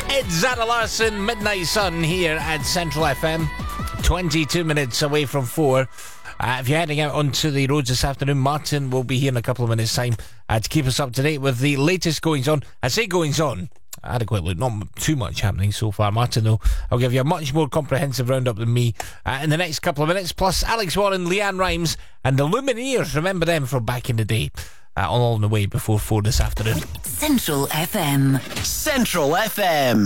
It's Zara Larsson, Midnight Sun here at Central FM. 22 minutes away from 4. If you're heading out onto the roads this afternoon, Martin will be here in a couple of minutes' time to keep us up to date with the latest goings on. I say goings on, adequate look, not too much happening so far. Martin, though, I'll give you a much more comprehensive roundup than me in the next couple of minutes. Plus, Alex Warren, Leanne Rimes, and the Lumineers. Remember them from back in the day. All on the way before 4 this afternoon. Central FM. Central FM.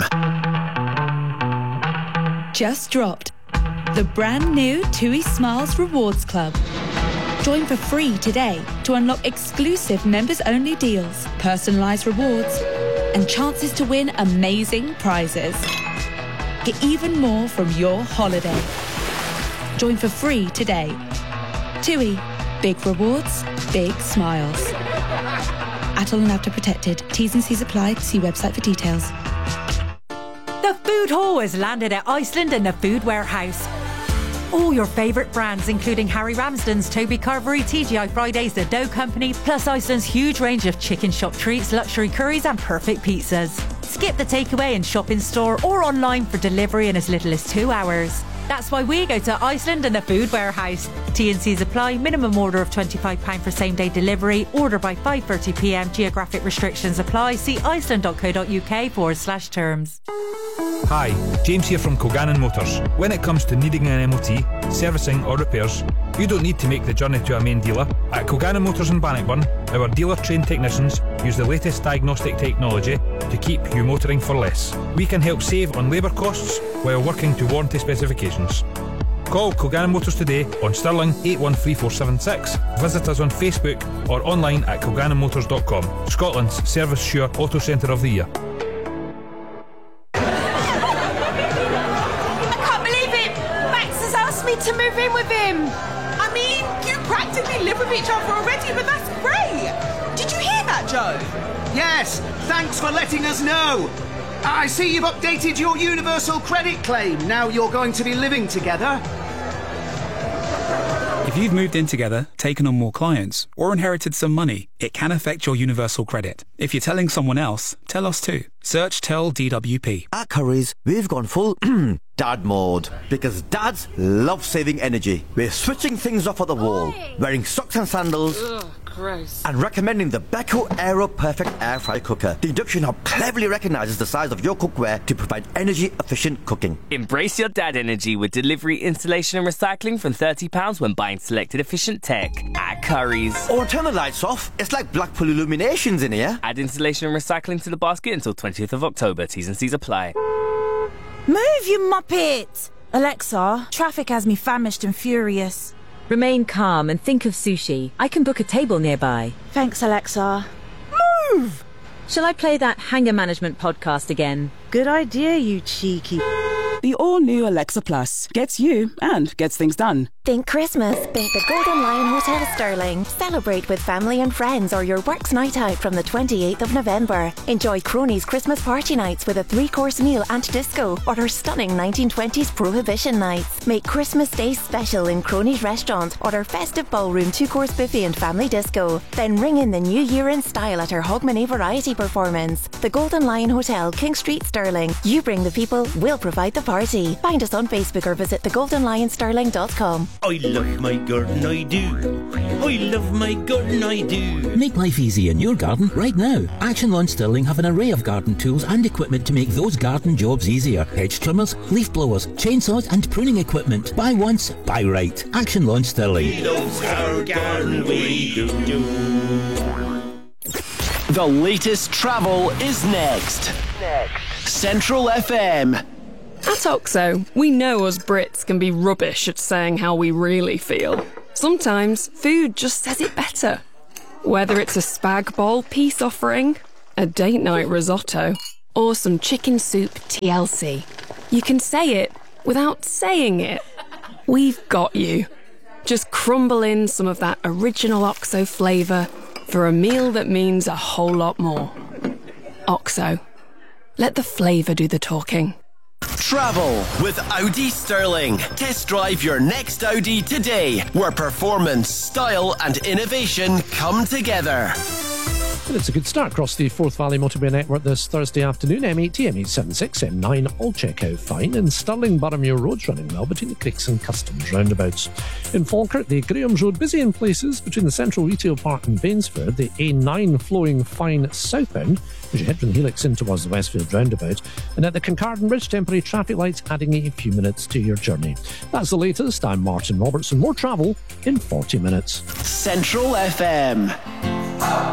Just dropped the brand new TUI Smiles Rewards Club. Join for free today to unlock exclusive members-only deals, personalised rewards, and chances to win amazing prizes. Get even more from your holiday. Join for free today. TUI. Big rewards, big smiles. Atoll and Apta protected. T's and C's applied. See website for details. The Food Hall has landed at Iceland and the Food Warehouse. All your favourite brands, including Harry Ramsden's, Toby Carvery, TGI Fridays, The Dough Company, plus Iceland's huge range of chicken shop treats, luxury curries and perfect pizzas. Skip the takeaway and shop in store or online for delivery in as little as 2 hours. That's why we go to Iceland and the Food Warehouse. T&Cs apply. Minimum order of £25 for same-day delivery. Order by 5:30pm. Geographic restrictions apply. See iceland.co.uk/terms. Hi, James here from Kilgannon Motors. When it comes to needing an MOT, servicing or repairs, you don't need to make the journey to a main dealer. At Kilgannon Motors in Bannockburn, our dealer-trained technicians use the latest diagnostic technology to keep you motoring for less. We can help save on labour costs while working to warranty specifications. Call Kilgannon Motors today on Stirling 813476. Visit us on Facebook or online at kilgannonmotors.com. Scotland's Service Sure Auto Centre of the Year. To move in with him. I mean, you practically live with each other already, but that's great. Did you hear that, Joe? Yes, thanks for letting us know. I see you've updated your universal credit claim. Now you're going to be living together. If you've moved in together, taken on more clients, or inherited some money, it can affect your universal credit. If you're telling someone else, tell us too. Search Tell DWP. At Currys, we've gone full dad mode. Because dads love saving energy. We're switching things off at the wall, wearing socks and sandals. Ugh, gross. And recommending the Beko Aero Perfect Air Fry Cooker. The induction hob cleverly recognises the size of your cookware to provide energy-efficient cooking. Embrace your dad energy with delivery, installation and recycling from £30 when buying selected efficient tech at Currys. Or turn the lights off. It's like Blackpool Illuminations in here. Add installation and recycling to the basket until 20th of October. T's and C's apply. Move, you muppet! Alexa, traffic has me famished and furious. Remain calm and think of sushi. I can book a table nearby. Thanks, Alexa. Move! Shall I play that Hanger Management podcast again? Good idea, you cheeky... The all-new Alexa Plus gets you and gets things done. Think Christmas. Think the Golden Lion Hotel Stirling. Celebrate with family and friends or your works night out from the 28th of November. Enjoy Cronies Christmas party nights with a 3-course meal and disco or our stunning 1920s Prohibition nights. Make Christmas Day special in Cronies restaurant or our festive ballroom 2-course buffet and family disco. Then ring in the new year in style at our Hogmanay variety performance. The Golden Lion Hotel, King Street, Stirling. You bring the people, we'll provide the party. Find us on Facebook or visit thegoldenlionstirling.com. I love my garden, I do. I love my garden, I do. Make life easy in your garden right now. Action Lawn Stirling have an array of garden tools and equipment to make those garden jobs easier. Hedge trimmers, leaf blowers, chainsaws and pruning equipment. Buy once, buy right. Action Lawn Stirling. We love our garden, we do. The latest travel is next. Central FM. At OXO, we know us Brits can be rubbish at saying how we really feel. Sometimes food just says it better. Whether it's a spag bol peace offering, a date night risotto, or some chicken soup TLC, you can say it without saying it. We've got you. Just crumble in some of that original OXO flavour for a meal that means a whole lot more. OXO. Let the flavour do the talking. Travel with Audi Stirling. Test drive your next Audi today, where performance, style and innovation come together. And it's a good start across the Forth Valley Motorway Network this Thursday afternoon. M80, M876, M9 all check out fine. In Stirling, Boroughmuir Road's running well between the Creeks and Customs roundabouts. In Falkirk, the Graham's Road busy in places between the Central Retail Park and Bainsford. The A9 flowing fine southbound as you head from the Helix in towards the Westfield roundabout. And at the Kincardine Bridge, temporary traffic lights adding a few minutes to your journey. That's the latest. I'm Martin Robertson. More travel in 40 minutes. Central FM.